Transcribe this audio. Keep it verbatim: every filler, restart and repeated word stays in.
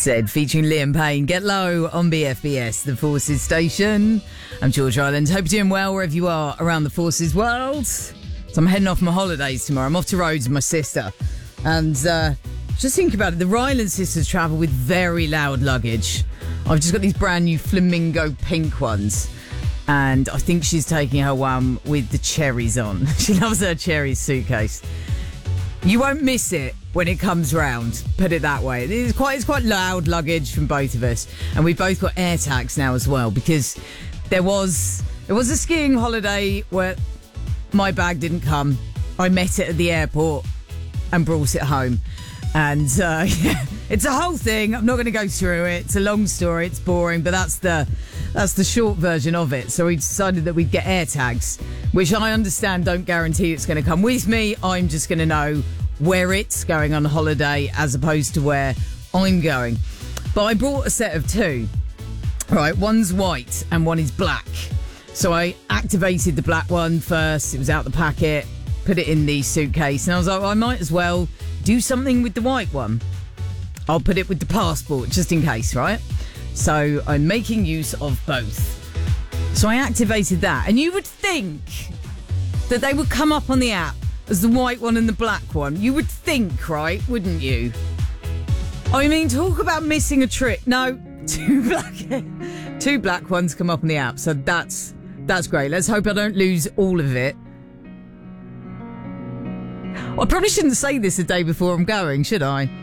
Said featuring Liam Payne. Get Low on B F B S, the Forces station. I'm George Island. Hope you're doing well wherever you are around the Forces world. So I'm heading off my holidays tomorrow. I'm off to Rhodes with my sister. And uh, just think about it. The Ryland sisters travel with very loud luggage. I've just got these brand new flamingo pink ones. And I think she's taking her one with the cherries on. She loves her cherries suitcase. You won't miss it when it comes round, put it that way. It's quite it's quite loud luggage from both of us. And we've both got air tags now as well, because there was there was a skiing holiday where my bag didn't come. I met it at the airport and brought it home. And uh, yeah, it's a whole thing. I'm not going to go through it. It's a long story. It's boring, but that's the that's the short version of it. So we decided that we'd get air tags, which I understand don't guarantee it's going to come with me. I'm just going to know where it's going on holiday as opposed to where I'm going. But I brought a set of two. Right, one's white and one is black. So I activated the black one first. It was out the packet, put it in the suitcase, and I was like, well, I might as well do something with the white one. I'll put it with the passport just in case, right? So I'm making use of both. So I activated that, and you would think that they would come up on the app as the white one and the black one. You would think, right? Wouldn't you? I mean, talk about missing a trick. No, two black, two black ones come up on the app, so that's that's great. Let's hope I don't lose all of it. I probably shouldn't say this the day before I'm going, should I?